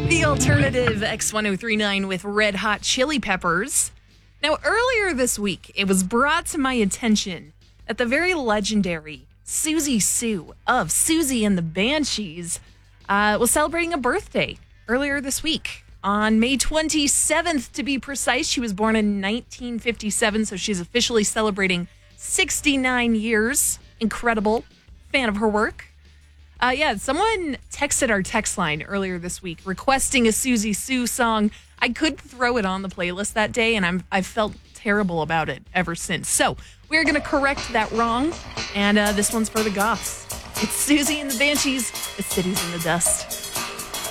The Alternative X1039 with Red Hot Chili Peppers. Now, earlier this week, it was brought to my attention that the very legendary Susie Sue of Susie and the Banshees was celebrating a birthday earlier this week. On May 27th, to be precise, she was born in 1957, so she's officially celebrating 69 years. Incredible. Fan of her work. Someone texted our text line earlier this week requesting a Susie Sue song. I could throw it on the playlist that day, and I've felt terrible about it ever since. So we're going to correct that wrong, and this one's for the goths. It's Susie and the Banshees, The Cities in the Dust.